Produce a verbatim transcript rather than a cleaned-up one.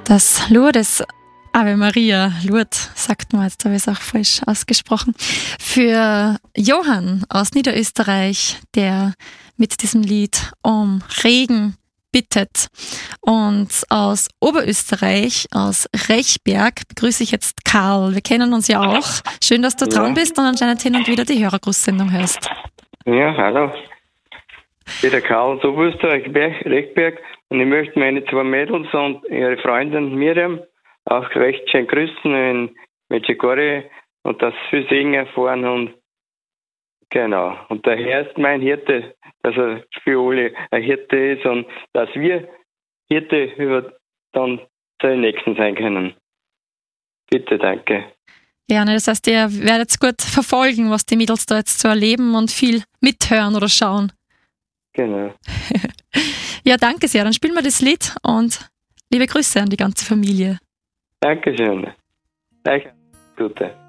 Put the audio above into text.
Das Lourdes Ave Maria, Lourdes, sagt man, jetzt habe ich es auch falsch ausgesprochen, für Johann aus Niederösterreich, der mit diesem Lied um Regen bittet. Und aus Oberösterreich, aus Rechberg, begrüße ich jetzt Karl. Wir kennen uns ja auch. Schön, dass du ja dran bist und anscheinend hin und wieder die Hörergrußsendung hörst. Ja, hallo. Ich bin der Karl aus Oberösterreich, Rechberg, und ich möchte meine zwei Mädels und ihre Freundin Miriam auch recht schön grüßen in Medjugorje und das für Segen erfahren und genau. Und der Herr ist mein Hirte, dass er für alle ein Hirte ist und dass wir Hirte über dann seine Nächsten sein können. Bitte, danke. Ja, ne, das heißt, ihr werdet gut verfolgen, was die Mädels da jetzt so erleben und viel mithören oder schauen. Genau. Ja, danke sehr. Dann spielen wir das Lied und liebe Grüße an die ganze Familie. Dankeschön. Danke. Gute.